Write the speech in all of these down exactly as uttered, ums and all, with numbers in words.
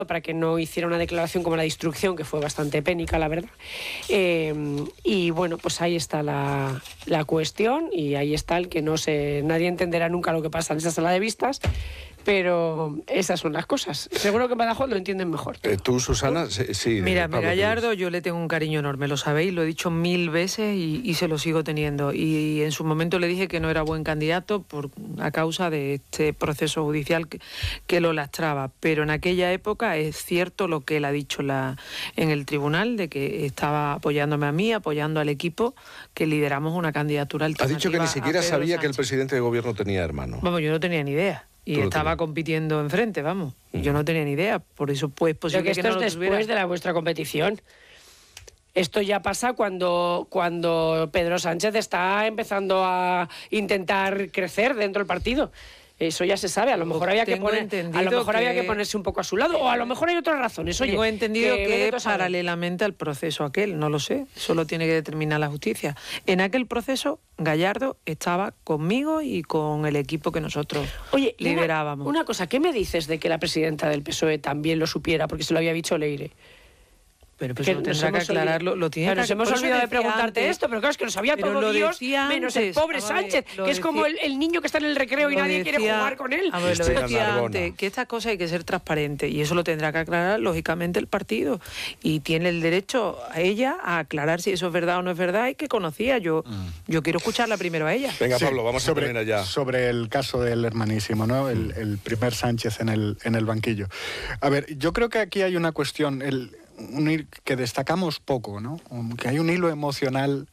para que no hiciera una declaración como la de instrucción, que fue bastante pénica, la verdad. Eh, y bueno, pues ahí está la, la cuestión, y ahí está el que no sé, nadie entenderá nunca lo que pasa en esa sala de vistas, pero esas son las cosas. Seguro que en Badajoz lo entienden mejor. Eh, ¿Tú, Susana? Sí. sí Mira, Pablo, Gallardo, yo le tengo un cariño enorme, lo sabéis, lo he dicho mil veces y, y se lo sigo teniendo. Y en su momento le dije que no era buen candidato por, a causa de este proceso judicial que, que lo lastraba. Pero en aquella época es cierto lo que él ha dicho la, en el tribunal, de que estaba apoyándome a mí, apoyando al equipo, que lideramos una candidatura alternativa. Ha dicho que ni siquiera sabía Sánchez. que el presidente de gobierno tenía hermano. Vamos, yo no tenía ni idea. Y estaba compitiendo enfrente, vamos. Y yo no tenía ni idea. Por eso, pues, posible Pero que esto que no es lo después tuviera. de la vuestra competición. Esto ya pasa cuando, cuando Pedro Sánchez está empezando a intentar crecer dentro del partido. Eso ya se sabe. A lo mejor había que Tengo poner, a lo mejor que... había que ponerse un poco a su lado, o a lo mejor hay otras razones. Oye, Tengo entendido que, que, que paralelamente al proceso aquel, no lo sé, eso lo tiene que determinar la justicia. En aquel proceso, Gallardo estaba conmigo y con el equipo que nosotros Oye, liderábamos. Una, una cosa, ¿qué me dices de que la presidenta del P S O E también lo supiera? Porque se lo había dicho Leire. Pero pues Que eso nos tendrá que hemos aclararlo. Lo tiene Pero que, nos hemos por eso olvidado de decía preguntarte antes, esto, pero claro, es que lo sabía pero todo lo Dios, decía menos el antes, pobre a ver, Sánchez, lo que es como el, decía- el niño que está en el recreo y lo nadie quiere decía- jugar con él. A ver, lo Esteban decía Narbona. antes, que estas cosas hay que ser transparentes y eso lo tendrá que aclarar, lógicamente, el partido. Y tiene el derecho a ella a aclarar si eso es verdad o no es verdad y que conocía. Yo, mm. yo quiero escucharla primero a ella. Venga, Sí, Pablo, vamos sobre, a terminar ya. Sobre el caso del hermanísimo, ¿no? El, el primer Sánchez en el, en el banquillo. A ver, yo creo que aquí hay una cuestión el, un, que destacamos poco, ¿no? Que hay un hilo emocional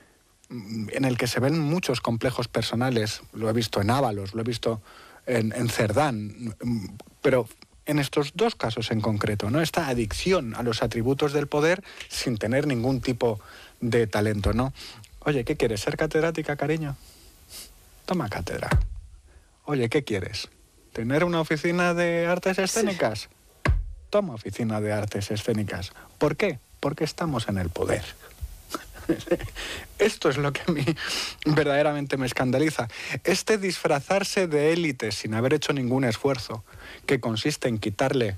en el que se ven muchos complejos personales. Lo he visto en Ábalos, lo he visto en, en Cerdán, pero en estos dos casos en concreto, ¿no? Esta adicción a los atributos del poder sin tener ningún tipo de talento, ¿no? Oye, ¿qué quieres? ¿Ser catedrática, cariño? Toma cátedra. Oye, ¿qué quieres? ¿Tener una oficina de artes escénicas? Toma oficina de artes escénicas. ¿Por qué? Porque estamos en el poder. Esto es lo que a mí verdaderamente me escandaliza. Este disfrazarse de élite sin haber hecho ningún esfuerzo, que consiste en quitarle,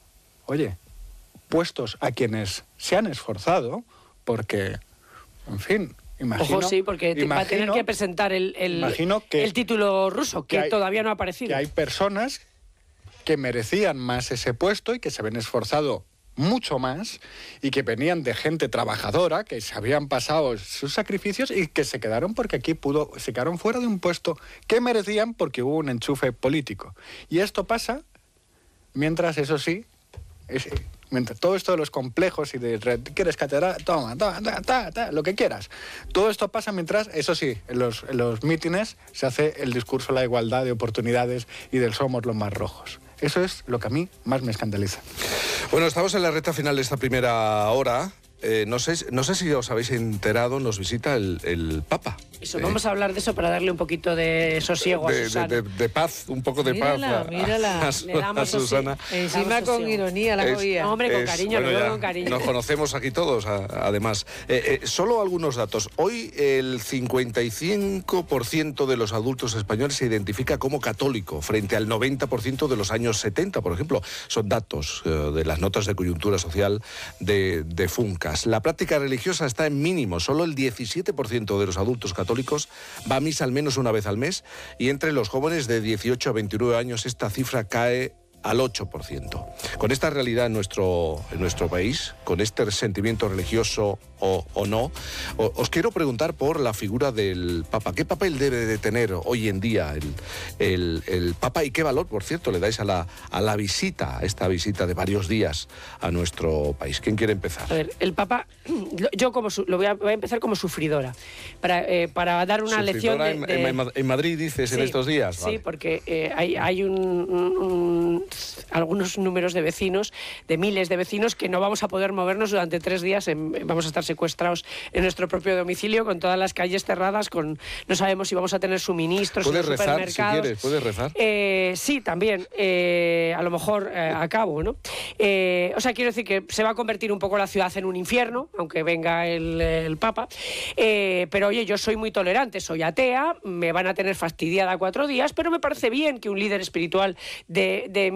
oye, puestos a quienes se han esforzado, porque, en fin, imagino... Ojo, sí, porque te va a tener que presentar el, el, que, el título ruso, que, que hay, todavía no ha aparecido. Que hay personas que merecían más ese puesto y que se habían esforzado mucho más y que venían de gente trabajadora, que se habían pasado sus sacrificios y que se quedaron porque aquí pudo, se quedaron fuera de un puesto que merecían porque hubo un enchufe político. Y esto pasa mientras, eso sí, es, mientras todo esto de los complejos y de ¿quieres catedral? Toma, toma, toma, toma, toma, lo que quieras. Todo esto pasa mientras, eso sí, en los, en los mítines se hace el discurso de la igualdad de oportunidades y del somos los más rojos. Eso es lo que a mí más me escandaliza. Bueno, estamos en la recta final de esta primera hora. Eh, no sé, no sé si os habéis enterado, nos visita el, el Papa. Eso, eh, vamos a hablar de eso para darle un poquito de sosiego de, a Susana. De, de, de paz, un poco de mírala, paz. A, mírala. A, a, Le damos a Susana. Encima con ironía la cogía. No, hombre, con Es, cariño, bueno, lo veo ya con cariño. Nos conocemos aquí todos, a, además. Eh, eh, solo algunos datos. Hoy el cincuenta y cinco por ciento de los adultos españoles se identifica como católico, frente al noventa por ciento de los años setenta, por ejemplo. Son datos eh, de las notas de coyuntura social de, de Funcas. La práctica religiosa está en mínimo. Solo el diecisiete por ciento de los adultos católicos va a misa al menos una vez al mes, y entre los jóvenes de dieciocho a veintinueve años esta cifra cae al ocho por ciento. Con esta realidad en nuestro, en nuestro país, con este sentimiento religioso o, o no, o, os quiero preguntar por la figura del Papa. ¿Qué papel debe de tener hoy en día el, el, el Papa y qué valor, por cierto, le dais a la, a la visita, a esta visita de varios días a nuestro país? ¿Quién quiere empezar? A ver, el Papa, yo como su, lo voy a, voy a empezar como sufridora, para, eh, para dar una lección de, de... En, en, en Madrid, dices, sí, en estos días. Sí, vale. porque eh, hay, hay un, un, un algunos números de vecinos, de miles de vecinos, que no vamos a poder movernos durante tres días, en, vamos a estar secuestrados en nuestro propio domicilio, con todas las calles cerradas, con no sabemos si vamos a tener suministros en los ¿Puedes rezar, supermercados. si quieres? ¿Puedes rezar? Eh, sí, también, eh, a lo mejor eh, acabo, ¿no? Eh, o sea, quiero decir que se va a convertir un poco la ciudad en un infierno, aunque venga el, el Papa, eh, pero oye, yo soy muy tolerante, soy atea, me van a tener fastidiada cuatro días, pero me parece bien que un líder espiritual de, de mi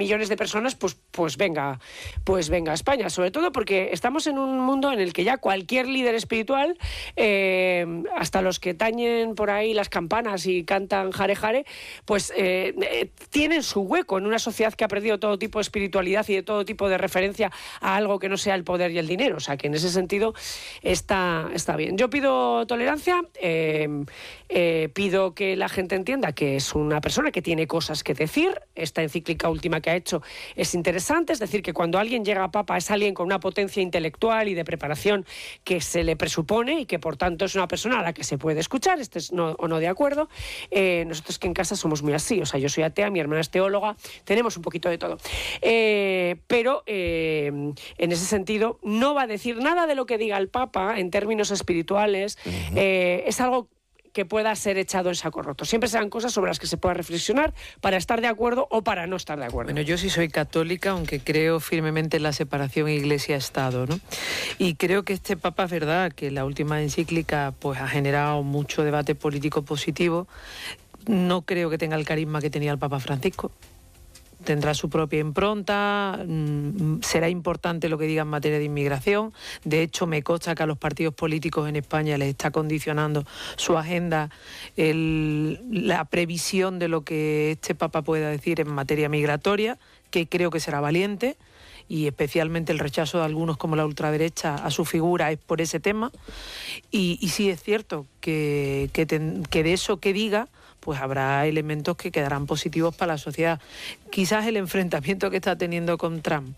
millones de personas, pues, pues venga, pues venga a España. Sobre todo porque estamos en un mundo en el que ya cualquier líder espiritual, eh, hasta los que tañen por ahí las campanas y cantan jare jare, pues eh, eh, tienen su hueco en una sociedad que ha perdido todo tipo de espiritualidad y de todo tipo de referencia a algo que no sea el poder y el dinero. O sea, que en ese sentido está, está bien. Yo pido tolerancia, eh, eh, pido que la gente entienda que es una persona que tiene cosas que decir. Esta encíclica última que ha hecho es interesante, es decir, que cuando alguien llega a Papa es alguien con una potencia intelectual y de preparación que se le presupone y que por tanto es una persona a la que se puede escuchar, estés no, o no de acuerdo. Eh, nosotros que en casa somos muy así, o sea, yo soy atea, mi hermana es teóloga, tenemos un poquito de todo. Eh, pero eh, en ese sentido no va a decir nada de lo que diga el Papa en términos espirituales, uh-huh. eh, es algo que pueda ser echado en saco roto. Siempre serán cosas sobre las que se pueda reflexionar para estar de acuerdo o para no estar de acuerdo. Bueno, yo sí soy católica, aunque creo firmemente en la separación Iglesia-Estado, ¿no? Y creo que este Papa, es verdad, que la última encíclica pues ha generado mucho debate político positivo. No creo que tenga el carisma que tenía el Papa Francisco. Tendrá su propia impronta, mmm, será importante lo que diga en materia de inmigración. De hecho, me consta que a los partidos políticos en España les está condicionando su agenda el, la previsión de lo que este Papa pueda decir en materia migratoria, que creo que será valiente, y especialmente el rechazo de algunos como la ultraderecha a su figura es por ese tema. Y, y sí es cierto que, que, ten, que de eso que diga, pues habrá elementos que quedarán positivos para la sociedad. Quizás el enfrentamiento que está teniendo con Trump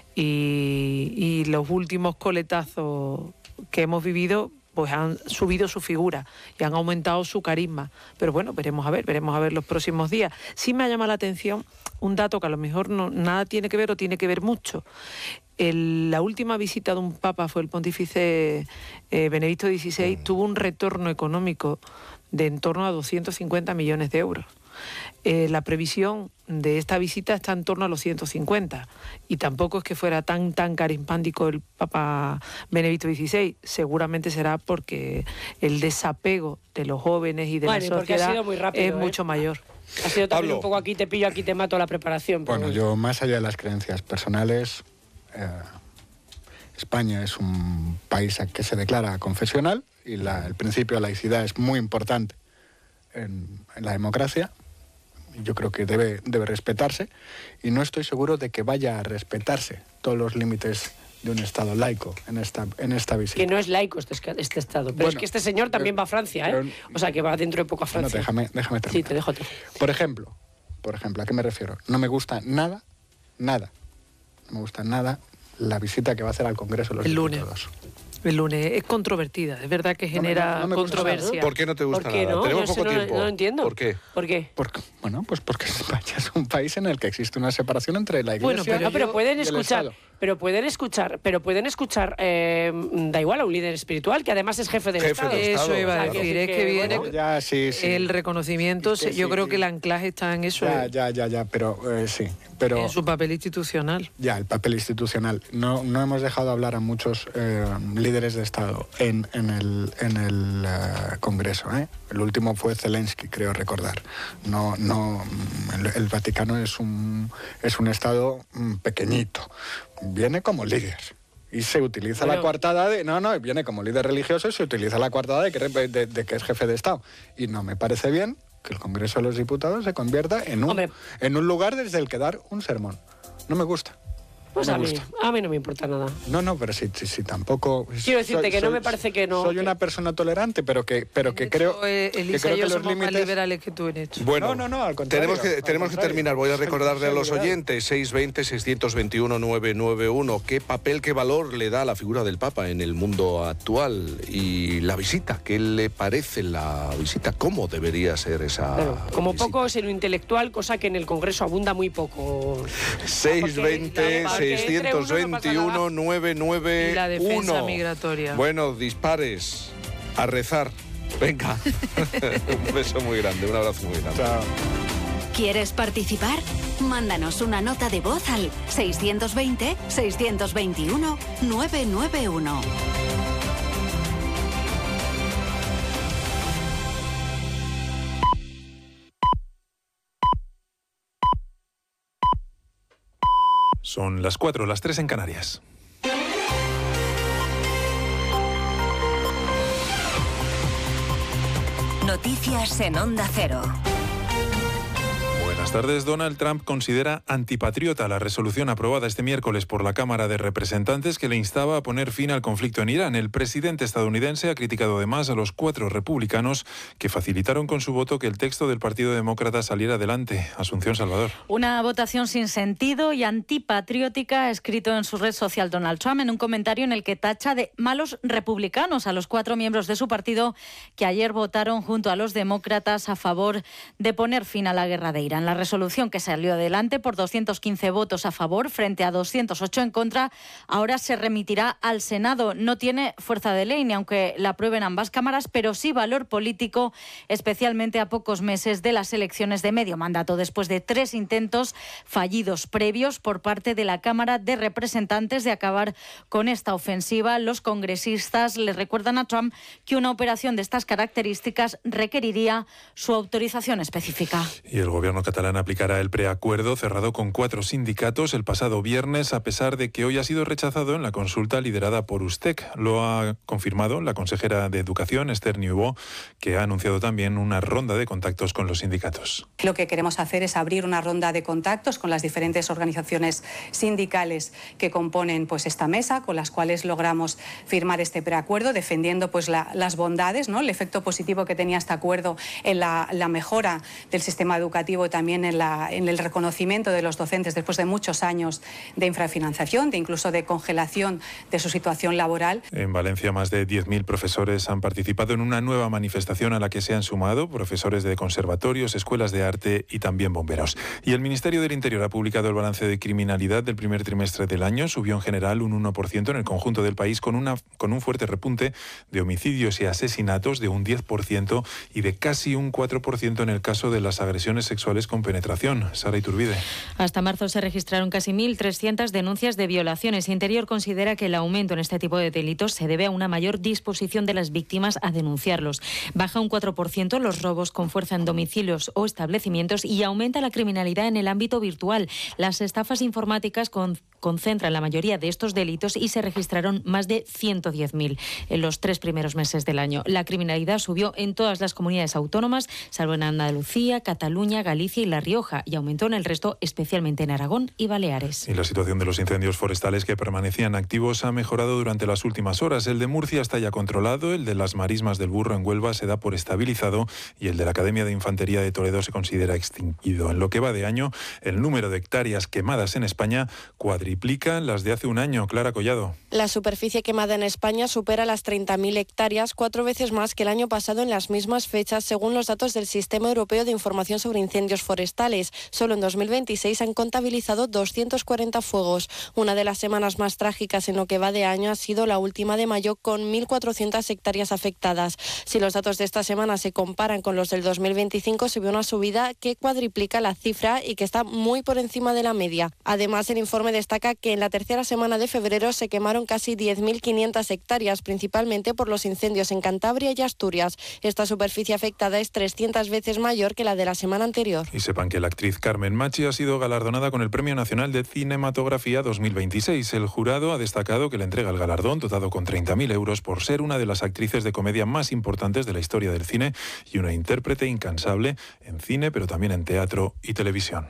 y, y los últimos coletazos que hemos vivido, pues han subido su figura y han aumentado su carisma. Pero bueno, veremos a ver, veremos a ver los próximos días. Sí me ha llamado la atención un dato que a lo mejor no, nada tiene que ver o tiene que ver mucho. El, la última visita de un papa fue el pontífice eh, Benedicto dieciséis, tuvo un retorno económico de en torno a doscientos cincuenta millones de euros. Eh, la previsión de esta visita está en torno a los ciento cincuenta y tampoco es que fuera tan tan carismático el Papa Benedicto dieciséis. Seguramente será porque el desapego de los jóvenes y de bueno, la sociedad ha sido muy rápido, es ¿eh? mucho mayor. Ha sido también Pablo. un poco aquí te pillo, aquí te mato la preparación. Bueno, yo más allá de las creencias personales, eh, España es un país que se declara confesional y la, el principio de laicidad es muy importante en, en la democracia. Yo creo que debe, debe respetarse y no estoy seguro de que vaya a respetarse todos los límites de un Estado laico en esta, en esta visita. Que no es laico este, este Estado, pero bueno, es que este señor también pero, va a Francia, ¿eh? pero, o sea, que va dentro de poco a Francia. No, déjame, déjame terminar. Sí, te dejo. Te... Por ejemplo, por ejemplo, ¿a qué me refiero? No me gusta nada, nada, no me gusta nada la visita que va a hacer al Congreso de los el lunes. Diputados. El lunes es controvertida, es verdad que genera no me, no me controversia. ¿Por qué no te gusta ¿Por qué nada? no? Tenemos Yo poco no, tiempo. No lo entiendo. ¿Por qué? ¿Por qué? Porque, bueno, pues porque España es un país en el que existe una separación entre la Iglesia Bueno, pero, no, pero yo, pueden y el escuchar, Estado. pero pueden escuchar, pero pueden escuchar, eh, da igual, a un líder espiritual que además es jefe del Jefe Estado. del Estado, Eso iba a claro. decir, es que viene Bueno, ya, sí, sí. el reconocimiento, Es que yo sí, creo sí. que el anclaje está en eso, Ya, eh, ya, ya, ya, pero eh, sí. Pero en su papel institucional. ya, el papel institucional. No, no hemos dejado hablar a muchos eh, líderes de Estado en, en el, en el uh, Congreso. ¿eh? El último fue Zelensky, creo recordar. No, no, el, el Vaticano es un, es un Estado mm, pequeñito. Viene como líder. Y se utiliza Bueno. la coartada de... No, no, viene como líder religioso y se utiliza la coartada de que, de, de que es jefe de Estado. Y no me parece bien que el Congreso de los Diputados se convierta en un, Hombre. en un lugar desde el que dar un sermón. No me gusta. Pues me a mí, gusta. a mí no me importa nada. No, no, pero si, si, si tampoco... Quiero decirte que no me parece que no- Soy que- una persona tolerante, pero que, pero que creo, Eh, que Elisa creo y yo que los somos más límites... liberales que tú en esto. Bueno, No, no, no, al contrario, tenemos que, al tenemos que contrario. terminar. Voy a Soy- recordarle a soy los liberal. oyentes, seis veinte, seiscientos veintiuno, novecientos noventa y uno, qué papel, qué valor le da la figura del Papa en el mundo actual y la visita. ¿Qué le parece la visita? ¿Cómo debería ser esa Claro, como visita? poco es en lo intelectual, cosa que en el Congreso abunda muy poco. seiscientos veinte, Porque entre uno no seiscientos pasa veintiuno, nada. novecientos noventa y uno. Y la defensa migratoria. Bueno, dispares, a rezar. Venga. Un beso muy grande, un abrazo muy grande. Chao. ¿Quieres participar? Mándanos una nota de voz al seiscientos veinte, seiscientos veintiuno, novecientos noventa y uno. Son las cuatro, las tres en Canarias. Noticias en Onda Cero. Buenas tardes. Donald Trump considera antipatriota la resolución aprobada este miércoles por la Cámara de Representantes que le instaba a poner fin al conflicto en Irán. El presidente estadounidense ha criticado además a los cuatro republicanos que facilitaron con su voto que el texto del Partido Demócrata saliera adelante. Asunción Salvador. Una votación sin sentido y antipatriótica, ha escrito en su red social Donald Trump en un comentario en el que tacha de malos republicanos a los cuatro miembros de su partido que ayer votaron junto a los demócratas a favor de poner fin a la guerra de Irán. La resolución, que salió adelante por doscientos quince votos a favor frente a doscientos ocho en contra, ahora se remitirá al Senado. No tiene fuerza de ley, ni aunque la aprueben ambas cámaras, pero sí valor político, especialmente a pocos meses de las elecciones de medio mandato, después de tres intentos fallidos previos por parte de la Cámara de Representantes de acabar con esta ofensiva. Los congresistas le recuerdan a Trump que una operación de estas características requeriría su autorización específica. Y el gobierno catalán aplicará el preacuerdo cerrado con cuatro sindicatos el pasado viernes, a pesar de que hoy ha sido rechazado en la consulta liderada por Ustec. Lo ha confirmado la consejera de Educación, Esther Niubó, que ha anunciado también una ronda de contactos con los sindicatos. Lo que queremos hacer es abrir una ronda de contactos con las diferentes organizaciones sindicales que componen pues, esta mesa, con las cuales logramos firmar este preacuerdo, defendiendo pues, la, las bondades, ¿no? el efecto positivo que tenía este acuerdo en la, la mejora del sistema educativo, también en, la, en el reconocimiento de los docentes después de muchos años de infrafinanciación, de incluso de congelación de su situación laboral. En Valencia, más de diez mil profesores han participado en una nueva manifestación a la que se han sumado profesores de conservatorios, escuelas de arte y también bomberos. Y el Ministerio del Interior ha publicado el balance de criminalidad del primer trimestre del año. Subió en general un uno por ciento en el conjunto del país, con, una, con un fuerte repunte de homicidios y asesinatos de un diez por ciento y de casi un cuatro por ciento en el caso de las agresiones sexuales con penetración. Sara Iturbide. Hasta marzo se registraron casi mil trescientas denuncias de violaciones. Interior considera que el aumento en este tipo de delitos se debe a una mayor disposición de las víctimas a denunciarlos. Baja un cuatro por ciento los robos con fuerza en domicilios o establecimientos y aumenta la criminalidad en el ámbito virtual. Las estafas informáticas con, concentran la mayoría de estos delitos y se registraron más de ciento diez mil en los tres primeros meses del año. La criminalidad subió en todas las comunidades autónomas, salvo en Andalucía, Cataluña, Galicia y La Rioja, y aumentó en el resto, especialmente en Aragón y Baleares. Y la situación de los incendios forestales que permanecían activos ha mejorado durante las últimas horas. El de Murcia está ya controlado, el de las marismas del Burro en Huelva se da por estabilizado y el de la Academia de Infantería de Toledo se considera extinguido. En lo que va de año, el número de hectáreas quemadas en España cuadriplica las de hace un año. Clara Collado. La superficie quemada en España supera las treinta mil hectáreas, cuatro veces más que el año pasado en las mismas fechas, según los datos del Sistema Europeo de Información sobre Incendios Forestales. Solo en dos mil veintiséis han contabilizado doscientos cuarenta fuegos. Una de las semanas más trágicas en lo que va de año ha sido la última de mayo, con mil cuatrocientas hectáreas afectadas. Si los datos de esta semana se comparan con los del dos mil veinticinco, se ve una subida que cuadriplica la cifra y que está muy por encima de la media. Además, el informe destaca que en la tercera semana de febrero se quemaron casi diez mil quinientas hectáreas, principalmente por los incendios en Cantabria y Asturias. Esta superficie afectada es trescientas veces mayor que la de la semana anterior. Y sepan que la actriz Carmen Machi ha sido galardonada con el Premio Nacional de Cinematografía dos mil veintiséis. El jurado ha destacado que le entrega el galardón, dotado con treinta mil euros, por ser una de las actrices de comedia más importantes de la historia del cine y una intérprete incansable en cine, pero también en teatro y televisión.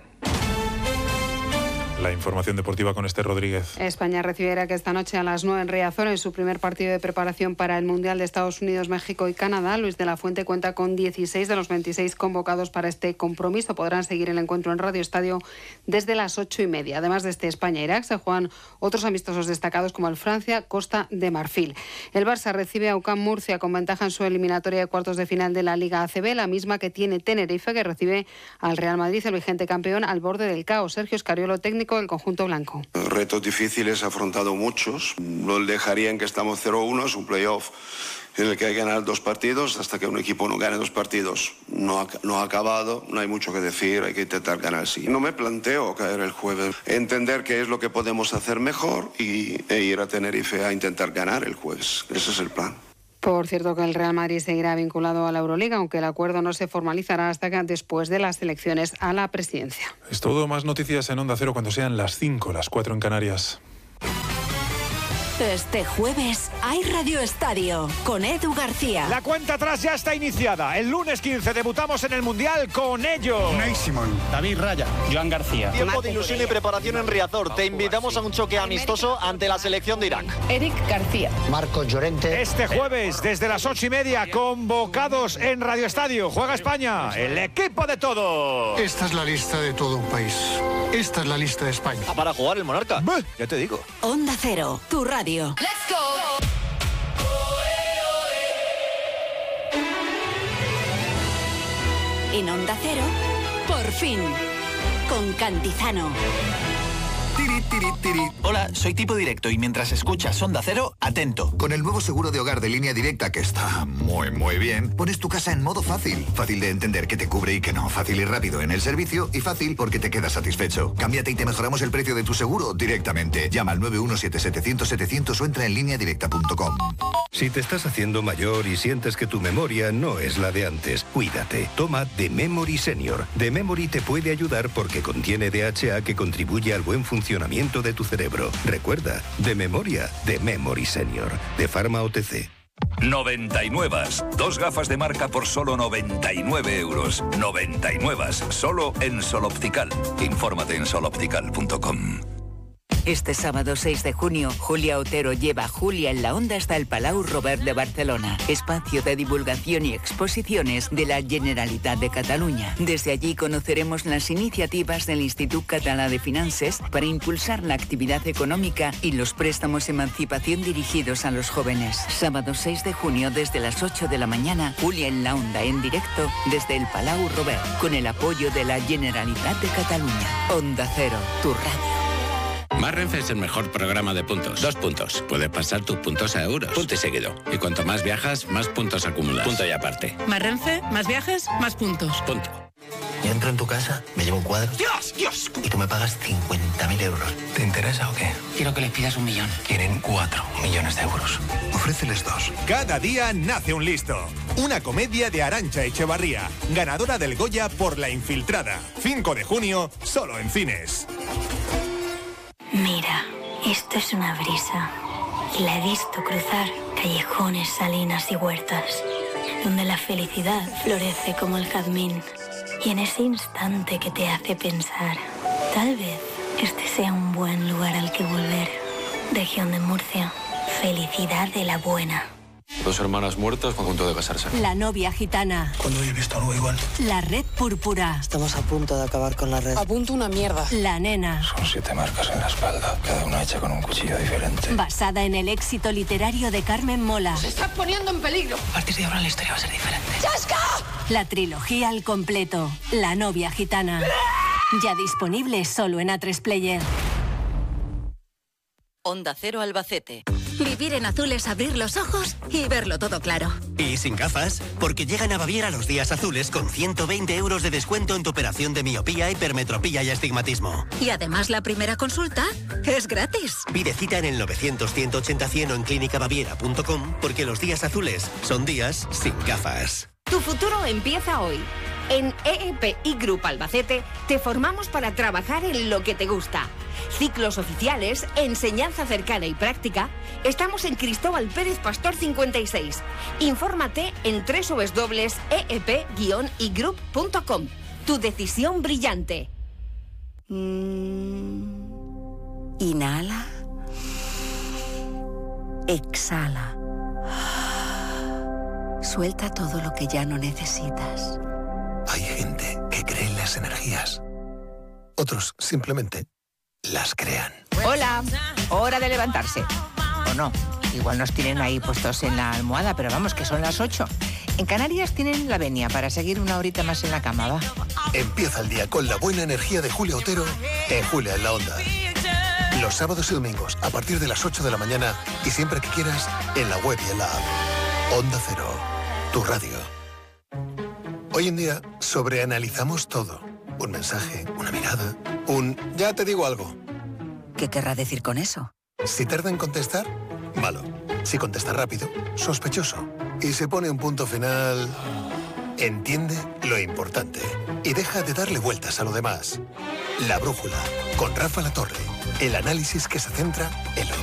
La información deportiva con Esther Rodríguez. España recibirá que esta noche a las nueve en Riazor en su primer partido de preparación para el Mundial de Estados Unidos, México y Canadá. Luis de la Fuente cuenta con dieciséis de los veintiséis convocados para este compromiso. Podrán seguir el encuentro en Radio Estadio desde las ocho y media. Además de este España-Irak, se juegan otros amistosos destacados como el Francia-Costa de Marfil. El Barça recibe a U C A M Murcia con ventaja en su eliminatoria de cuartos de final de la Liga A C B, la misma que tiene Tenerife, que recibe al Real Madrid, el vigente campeón, al borde del caos. Sergio Escariolo, técnico del conjunto blanco. Retos difíciles, he afrontado muchos. No dejaría en que estamos cero uno, es un playoff en el que hay que ganar dos partidos. Hasta que un equipo no gane dos partidos no ha, no ha acabado, no hay mucho que decir, hay que intentar ganar sí. No me planteo caer el jueves, entender qué es lo que podemos hacer mejor y, e ir a Tenerife a intentar ganar el jueves. Ese es el plan. Por cierto, que el Real Madrid seguirá vinculado a la Euroliga, aunque el acuerdo no se formalizará hasta que después de las elecciones a la presidencia. Es todo, más noticias en Onda Cero cuando sean las cinco, las cuatro en Canarias. Este jueves hay Radio Estadio con Edu García. La cuenta atrás ya está iniciada. El lunes quince debutamos en el Mundial con ellos. Unai Simón, David Raya, Joan García. Tiempo de ilusión y preparación en Riazor. Te invitamos a un choque amistoso ante la selección de Irak. Eric García. Marcos Llorente. Este jueves, desde las ocho y media, convocados en Radio Estadio. Juega España, el equipo de todos. Esta es la lista de todo un país. Esta es la lista de España. Ah, para jugar el Monarca. Bah, ya te digo. Onda Cero, tu radio. Let's go. En Onda Cero, por fin, con Cantizano. Tiri, tiri, tiri. Hola, soy Tipo Directo y mientras escuchas Onda Cero, atento. Con el nuevo seguro de hogar de Línea Directa, que está muy, muy bien, pones tu casa en modo fácil. Fácil de entender que te cubre y que no. Fácil y rápido en el servicio y fácil porque te quedas satisfecho. Cámbiate y te mejoramos el precio de tu seguro directamente. Llama al nueve uno siete siete cero cero setecientos o entra en línea directa punto com. Si te estás haciendo mayor y sientes que tu memoria no es la de antes, cuídate. Toma The Memory Senior. The Memory te puede ayudar porque contiene D H A que contribuye al buen funcionamiento de tu cerebro. Recuerda, de memoria, The Memory Senior, de Pharma O T C. noventa y nueve. Dos gafas de marca por solo noventa y nueve euros. noventa y nueve. Solo en Sol Optical. Infórmate en sol optical punto com. Este sábado seis de junio, Julia Otero lleva a Julia en la Onda hasta el Palau Robert de Barcelona, espacio de divulgación y exposiciones de la Generalitat de Cataluña. Desde allí conoceremos las iniciativas del Institut Català de Finances para impulsar la actividad económica y los préstamos emancipación dirigidos a los jóvenes. Sábado seis de junio desde las ocho de la mañana, Julia en la Onda en directo desde el Palau Robert, con el apoyo de la Generalitat de Cataluña. Onda Cero, tu radio. Más Renfe es el mejor programa de puntos. Dos puntos. Puedes pasar tus puntos a euros. Punto y seguido. Y cuanto más viajas, más puntos acumulas. Punto y aparte. Más Renfe, más viajes, más puntos. Punto. Yo entro en tu casa, me llevo un cuadro. ¡Dios, Dios! Y tú me pagas cincuenta mil euros. ¿Te interesa o qué? Quiero que les pidas un millón. Quieren cuatro millones de euros. Ofréceles dos. Cada día nace un listo. Una comedia de Arantxa Echevarría, ganadora del Goya por La Infiltrada. cinco de junio, solo en cines. Mira, esto es una brisa y la he visto cruzar callejones, salinas y huertas, donde la felicidad florece como el jazmín. Y en ese instante que te hace pensar, tal vez este sea un buen lugar al que volver. Región de Murcia, felicidad de la buena. Dos hermanas muertas a punto de casarse. La novia gitana. ¿Cuándo he visto algo igual? La red púrpura. Estamos a punto de acabar con la red. A punto una mierda. La nena. Son siete marcas en la espalda, cada una hecha con un cuchillo diferente. Basada en el éxito literario de Carmen Mola. ¡Se está poniendo en peligro! A partir de ahora la historia va a ser diferente. ¡Chasca! La trilogía al completo. La novia gitana. Ya disponible solo en A tres Player. Onda Cero Albacete. Vivir en azul es abrir los ojos y verlo todo claro. Y sin gafas, porque llegan a Baviera los días azules con ciento veinte euros de descuento en tu operación de miopía, hipermetropía y astigmatismo. Y además la primera consulta es gratis. Pide cita en el novecientos, ciento ochenta, cien o en clínica baviera punto com porque los días azules son días sin gafas. Tu futuro empieza hoy. En E E P I Group Albacete te formamos para trabajar en lo que te gusta. Ciclos oficiales, enseñanza cercana y práctica. Estamos en Cristóbal Pérez Pastor cincuenta y seis. Infórmate en doble u doble u doble u punto e e p guion i group punto com. Tu decisión brillante. Mm. Inhala. Exhala. Suelta todo lo que ya no necesitas. Hay gente que cree en las energías. Otros simplemente las crean. Hola, hora de levantarse. O no, igual nos tienen ahí puestos en la almohada, pero vamos, que son las ocho. En Canarias tienen la venia para seguir una horita más en la cama, ¿va? Empieza el día con la buena energía de Julia Otero en Julia en la Onda. Los sábados y domingos a partir de las ocho de la mañana y siempre que quieras en la web y en la app. Onda Cero, tu radio. Hoy en día sobreanalizamos todo. Un mensaje, una mirada, un ya te digo algo. ¿Qué querrá decir con eso? Si tarda en contestar, malo. Si contesta rápido, sospechoso. Y se pone un punto final... Entiende lo importante y deja de darle vueltas a lo demás. La brújula, con Rafa La Torre. El análisis que se centra en lo